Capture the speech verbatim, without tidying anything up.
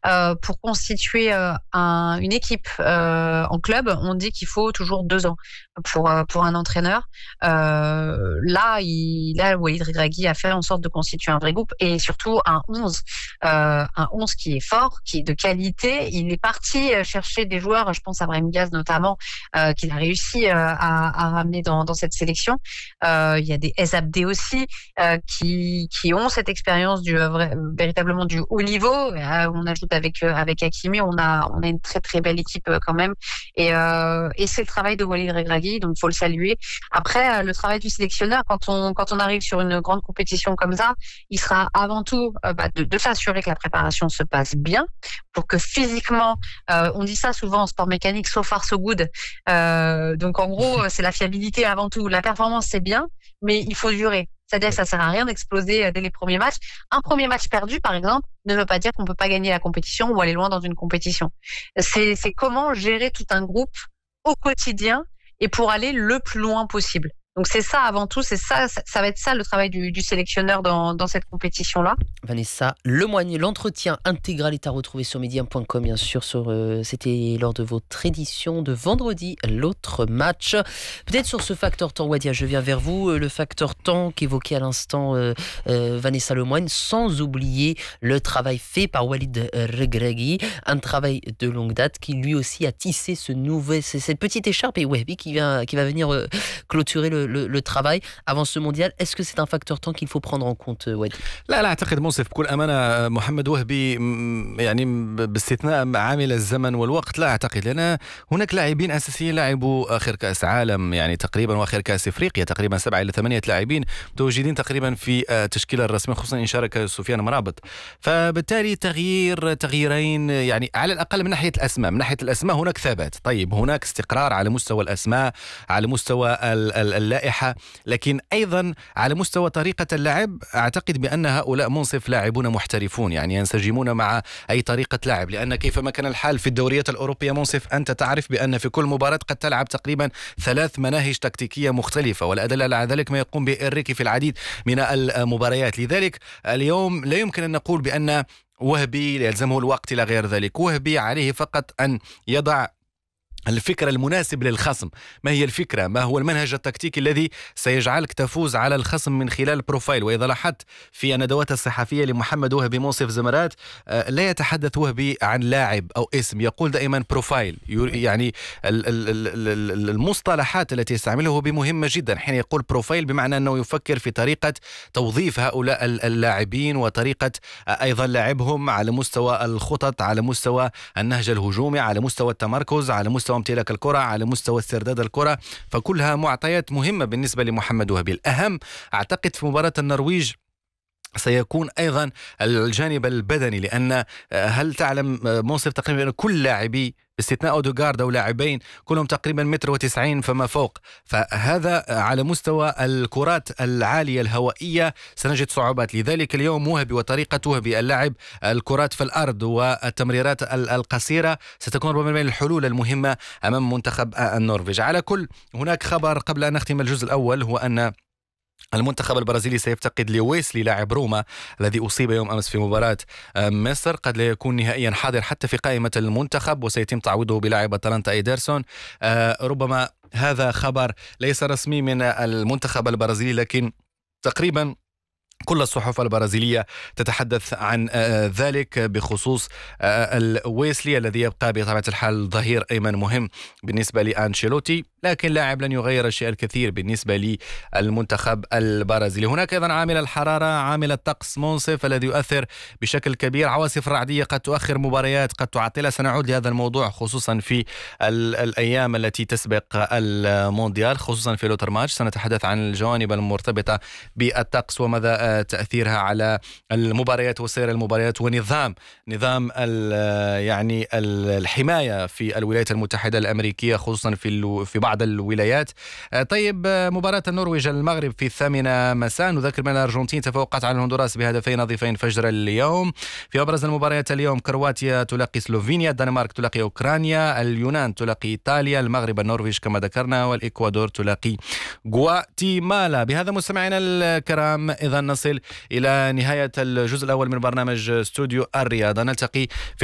euh, pour constituer euh, un, une équipe euh, en club, on dit qu'il faut toujours deux ans pour, euh, pour un entraîneur. Euh, là, il, là, Walid Regragui a fait en sorte de constituer un vrai groupe et surtout un onze, euh, un onze qui est fort, qui est de qualité. Il est parti chercher des joueurs, je pense à Brahim Diaz notamment, euh, qu'il a réussi euh, à, à ramener dans, dans cette sélection. Euh, il y a des S Abdé aussi euh, qui, qui ont cette expérience du euh, vrai, véritablement du haut niveau. Euh, on ajoute avec euh, avec Hakimi, on a on a une très très belle équipe euh, quand même. Et, euh, et c'est le travail de Walid Regragui, donc faut le saluer. Après, euh, le travail du sélectionneur, quand on quand on arrive sur une grande compétition comme ça, il sera avant tout euh, bah, de, de s'assurer que la préparation se passe bien, pour que physiquement, euh, on dit ça souvent en sport mécanique, so far so good. Euh, donc en gros, c'est la fiabilité avant tout. La performance c'est bien, mais il faut durer. C'est-à-dire que ça sert à rien d'exploser dès les premiers matchs. Un premier match perdu, par exemple, ne veut pas dire qu'on peut pas gagner la compétition ou aller loin dans une compétition. C'est, c'est comment gérer tout un groupe au quotidien et pour aller le plus loin possible. Donc c'est ça avant tout, c'est ça, ça, ça va être ça le travail du, du sélectionneur dans, dans cette compétition-là. Vanessa Lemoigne, l'entretien intégral est à retrouver sur medium point com, bien sûr. Sur, euh, c'était lors de votre édition de vendredi, l'autre match. Peut-être sur ce facteur temps, Wadia, je viens vers vous. Le facteur temps qu'évoquait à l'instant euh, euh, Vanessa Lemoigne, sans oublier le travail fait par Walid Regragui, un travail de longue date qui lui aussi a tissé ce nouvel, cette petite écharpe et Wahbi qui, vient, qui va venir euh, clôturer le Le, le travail avant ce mondial. Est-ce que c'est un facteur temps qu'il faut prendre en compte, Wadi؟ لا لا أعتقد منصف بكل أمانة محمد وهبي يعني باستثناء عامل الزمن والوقت لا أعتقد، لأن هناك لاعبين أساسيين لعبوا آخر كأس عالم يعني تقريبا وآخر كأس إفريقيا، تقريبا سبعة إلى ثمانية لاعبين متواجدين تقريبا في التشكيلة الرسمية، خصوصا إن شارك سفيان مرابط. فبالتالي تغيير تغييرين يعني على الأقل من ناحية الأسماء، من ناحية الأسماء هناك ثبات، طيب هناك استقرار على مستوى الأسماء، على مستوى اللائحة، لكن أيضا على مستوى طريقة اللعب أعتقد بأن هؤلاء منصف لاعبون محترفون، يعني ينسجمون مع أي طريقة لعب، لأن كيفما كان الحال في الدوريات الأوروبية منصف أنت تعرف بأن في كل مباراة قد تلعب تقريبا ثلاث مناهج تكتيكية مختلفة، والأدلة على ذلك ما يقوم به إنريكي في العديد من المباريات. لذلك اليوم لا يمكن أن نقول بأن وهبي يلزمه الوقت إلى غير ذلك، وهبي عليه فقط أن يضع الفكرة المناسب للخصم. ما هي الفكرة؟ ما هو المنهج التكتيكي الذي سيجعلك تفوز على الخصم من خلال بروفايل؟ وإذا لاحظت في الندوات الصحفية لمحمد وهبي منصف زمرات لا يتحدث وهبي عن لاعب أو اسم، يقول دائما بروفايل. يعني المصطلحات التي يستعملها وهبي مهمة جدا. حين يقول بروفايل بمعنى أنه يفكر في طريقة توظيف هؤلاء اللاعبين وطريقة أيضا لعبهم على مستوى الخطط، على مستوى النهج الهجومي، على مستوى التمركز، على مستوى امتلاك الكرة، على مستوى استرداد الكرة، فكلها معطيات مهمة بالنسبة لمحمد وهبي. الأهم أعتقد في مباراة النرويج سيكون أيضا الجانب البدني، لأن هل تعلم منصف تقريبا أن كل لاعبي باستثناء أودوغارد أو لاعبين كلهم تقريبا متر وتسعين فما فوق، فهذا على مستوى الكرات العالية الهوائية سنجد صعوبات. لذلك اليوم وهبي وطريقة وهبي اللعب الكرات في الأرض والتمريرات القصيرة ستكون ربما من الحلول المهمة أمام منتخب النرويج. على كل هناك خبر قبل أن نختم الجزء الأول، هو أن المنتخب البرازيلي سيفتقد لويسلي لاعب روما الذي أصيب يوم أمس في مباراة مصر، قد لا يكون نهائيا حاضر حتى في قائمة المنتخب، وسيتم تعويضه بلاعب أتلانتا إيدرسون. ربما هذا خبر ليس رسمي من المنتخب البرازيلي، لكن تقريبا كل الصحف البرازيلية تتحدث عن ذلك بخصوص الويسلي الذي يبقى بطبيعة الحال ظهير أيمن مهم بالنسبة لأنشيلوتي، لكن لاعب لن يغير الشيء الكثير بالنسبة للمنتخب البرازيلي. هناك أيضا عامل الحرارة، عامل الطقس منصف الذي يؤثر بشكل كبير. عواصف رعدية قد تؤخر مباريات، قد تعطلها. سنعود لهذا الموضوع خصوصا في الأيام التي تسبق المونديال، خصوصا في لوتر ماتش سنتحدث عن الجوانب المرتبطة بالطقس وماذا تأثيرها على المباريات وسير المباريات ونظام نظام يعني الحماية في الولايات المتحدة الأمريكية، خصوصا في في بعض الولايات. طيب مباراة النرويج المغرب في الثامنة مساء، نذكر بأن الأرجنتين تفوقت على الهندوراس بهدفين نظيفين فجر اليوم. في أبرز المباريات اليوم كرواتيا تلاقي سلوفينيا، الدنمارك تلاقي أوكرانيا، اليونان تلاقي إيطاليا، المغرب النرويج كما ذكرنا، والإكوادور تلاقي غواتيمالا. بهذا مستمعينا الكرام إذا نصل إلى نهاية الجزء الأول من برنامج استوديو الرياضة، نلتقي في